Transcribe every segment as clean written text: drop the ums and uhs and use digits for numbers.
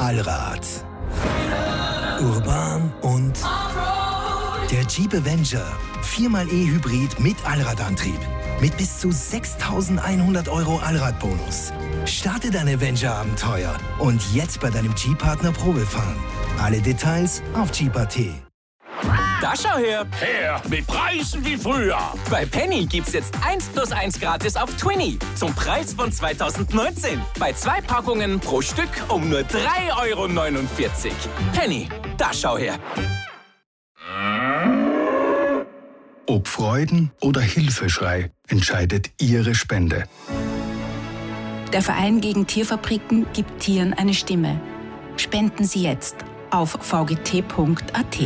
Allrad. Urban und der Jeep Avenger. 4xe Hybrid mit Allradantrieb. Mit bis zu 6.100 € Allradbonus. Starte dein Avenger-Abenteuer und jetzt bei deinem Jeep-Partner Probefahren. Alle Details auf Jeep.at. Da schau her! Her mit Preisen wie früher! Bei Penny gibt's jetzt 1+1 gratis auf Twinny zum Preis von 2019. Bei 2 Packungen pro Stück um nur 3,49 €. Penny, da schau her! Ob Freuden oder Hilfeschrei entscheidet Ihre Spende. Der Verein gegen Tierfabriken gibt Tieren eine Stimme. Spenden Sie jetzt auf vgt.at.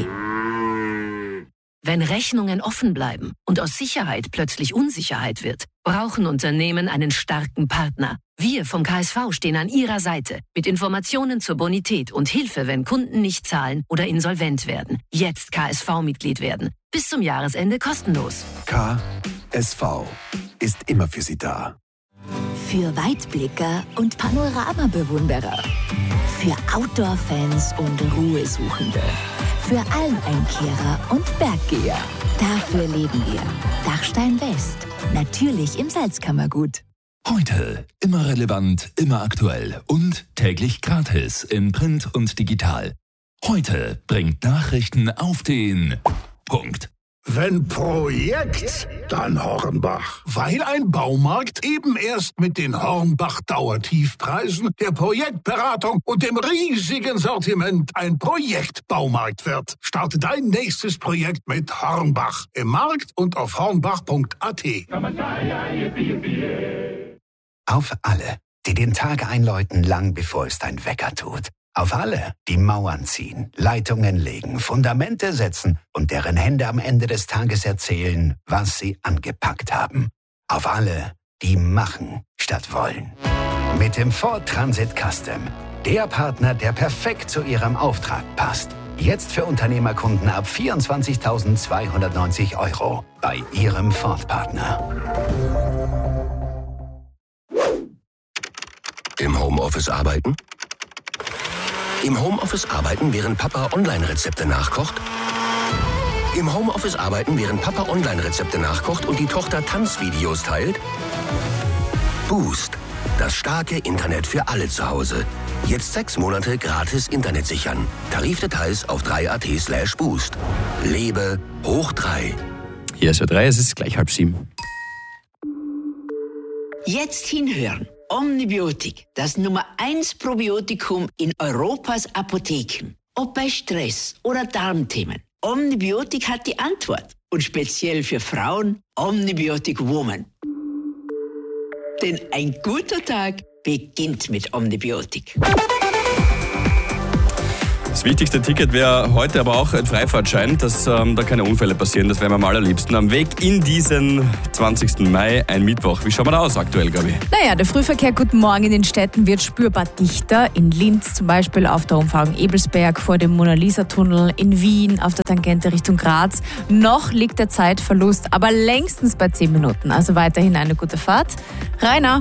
Wenn Rechnungen offen bleiben und aus Sicherheit plötzlich Unsicherheit wird, brauchen Unternehmen einen starken Partner. Wir vom KSV stehen an Ihrer Seite mit Informationen zur Bonität und Hilfe, wenn Kunden nicht zahlen oder insolvent werden. Jetzt KSV-Mitglied werden. Bis zum Jahresende kostenlos. KSV ist immer für Sie da. Für Weitblicker und Panoramabewunderer. Für Outdoor-Fans und Ruhesuchende. Für Almeinkehrer und Berggeher. Dafür leben wir. Dachstein West. Natürlich im Salzkammergut. Heute immer relevant, immer aktuell und täglich gratis in Print und digital. Heute bringt Nachrichten auf den Punkt. Wenn Projekt, dann Hornbach. Weil ein Baumarkt eben erst mit den Hornbach-Dauertiefpreisen, der Projektberatung und dem riesigen Sortiment ein Projektbaumarkt wird. Starte dein nächstes Projekt mit Hornbach. Im Markt und auf hornbach.at. Auf alle, die den Tag einläuten, lang bevor es dein Wecker tut. Auf alle, die Mauern ziehen, Leitungen legen, Fundamente setzen und deren Hände am Ende des Tages erzählen, was sie angepackt haben. Auf alle, die machen statt wollen. Mit dem Ford Transit Custom. Der Partner, der perfekt zu Ihrem Auftrag passt. Jetzt für Unternehmerkunden ab 24.290 € bei Ihrem Ford-Partner. Im Homeoffice arbeiten? Im Homeoffice arbeiten, während Papa Online-Rezepte nachkocht? Im Homeoffice arbeiten, während Papa Online-Rezepte nachkocht und die Tochter Tanzvideos teilt? Boost. Das starke Internet für alle zu Hause. Jetzt 6 Monate gratis Internet sichern. Tarifdetails auf 3.at/boost. Lebe hoch 3. Hier ist ja 3, es ist gleich 6:30. Jetzt hinhören. Omnibiotik, das Nummer 1 Probiotikum in Europas Apotheken. Ob bei Stress oder Darmthemen. Omnibiotik hat die Antwort. Und speziell für Frauen Omnibiotic Woman. Denn ein guter Tag beginnt mit Omnibiotik. Das wichtigste Ticket wäre heute aber auch ein Freifahrtschein, dass da keine Unfälle passieren. Das wäre mir am allerliebsten. Am Weg in diesen 20. Mai, ein Mittwoch. Wie schauen wir da aus aktuell, Gabi? Naja, der Frühverkehr, guten Morgen, in den Städten wird spürbar dichter. In Linz zum Beispiel auf der Umfahrung Ebelsberg vor dem Mona-Lisa-Tunnel. In Wien auf der Tangente Richtung Graz. Noch liegt der Zeitverlust, aber längstens bei 10 Minuten. Also weiterhin eine gute Fahrt. Rainer.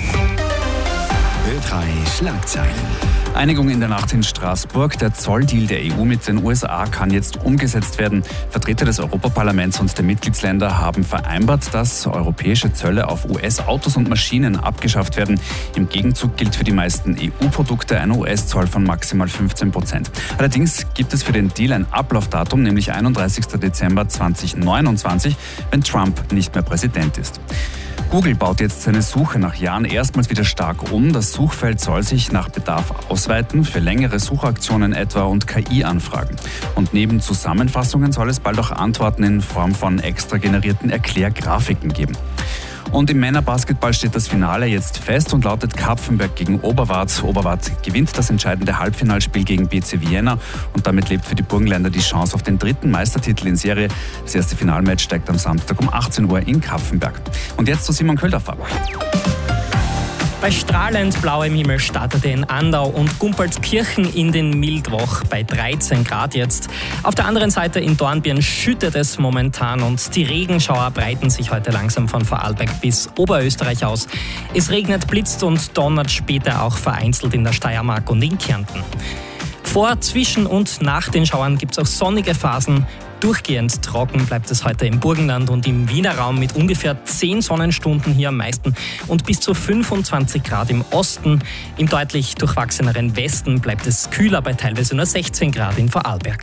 Ö3 Schlagzeilen. Einigung in der Nacht in Straßburg. Der Zolldeal der EU mit den USA kann jetzt umgesetzt werden. Vertreter des Europaparlaments und der Mitgliedsländer haben vereinbart, dass europäische Zölle auf US-Autos und Maschinen abgeschafft werden. Im Gegenzug gilt für die meisten EU-Produkte ein US-Zoll von maximal 15%. Allerdings gibt es für den Deal ein Ablaufdatum, nämlich 31. Dezember 2029, wenn Trump nicht mehr Präsident ist. Google baut jetzt seine Suche nach Jahren erstmals wieder stark um. Das Suchfeld soll sich nach Bedarf ausweiten, für längere Suchaktionen etwa und KI-Anfragen. Und neben Zusammenfassungen soll es bald auch Antworten in Form von extra generierten Erklärgrafiken geben. Und im Männerbasketball steht das Finale jetzt fest und lautet Kapfenberg gegen Oberwart. Oberwart gewinnt das entscheidende Halbfinalspiel gegen BC Vienna und damit lebt für die Burgenländer die Chance auf den 3. Meistertitel in Serie. Das erste Finalmatch steigt am Samstag um 18 Uhr in Kapfenberg. Und jetzt zu Simon Köldorfer. Bei strahlend blauem Himmel startete in Andau und Gumpoldskirchen in den Mildwoch bei 13 Grad jetzt. Auf der anderen Seite in Dornbirn schüttet es momentan und die Regenschauer breiten sich heute langsam von Vorarlberg bis Oberösterreich aus. Es regnet, blitzt und donnert später auch vereinzelt in der Steiermark und in Kärnten. Vor, zwischen und nach den Schauern gibt es auch sonnige Phasen. Durchgehend trocken bleibt es heute im Burgenland und im Wiener Raum mit ungefähr 10 Sonnenstunden hier am meisten und bis zu 25 Grad im Osten. Im deutlich durchwachseneren Westen bleibt es kühler bei teilweise nur 16 Grad in Vorarlberg.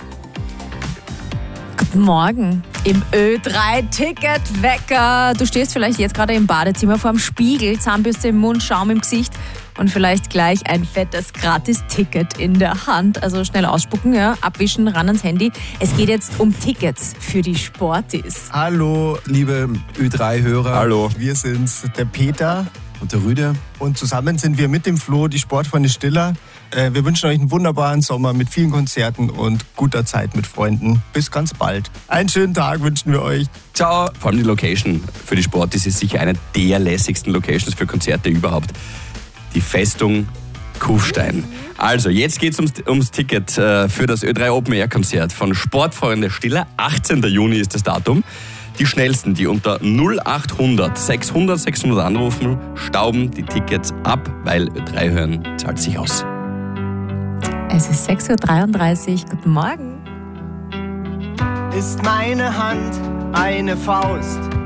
Guten Morgen. Im Ö3-Ticket-Wecker. Du stehst vielleicht jetzt gerade im Badezimmer vor dem Spiegel, Zahnbürste im Mund, Schaum im Gesicht und vielleicht gleich ein fettes Gratis-Ticket in der Hand. Also schnell ausspucken, ja, abwischen, ran ans Handy. Es geht jetzt um Tickets für die Sportis. Hallo, liebe Ö3-Hörer. Hallo. Wir sind's, der Peter und der Rüde. Und zusammen sind wir mit dem Flo, die Sportfreunde Stiller. Wir wünschen euch einen wunderbaren Sommer mit vielen Konzerten und guter Zeit mit Freunden. Bis ganz bald. Einen schönen Tag wünschen wir euch. Ciao. Vor allem die Location für die Sportis ist sicher eine der lässigsten Locations für Konzerte überhaupt. Die Festung Kufstein. Also, jetzt geht es ums Ticket für das Ö3 Open Air Konzert von Sportfreunde Stiller. 18. Juni ist das Datum. Die schnellsten, die unter 0800 600 600 anrufen, stauben die Tickets ab, weil Ö3 hören zahlt sich aus. Es ist 6.33 Uhr. Guten Morgen. Ist meine Hand eine Faust?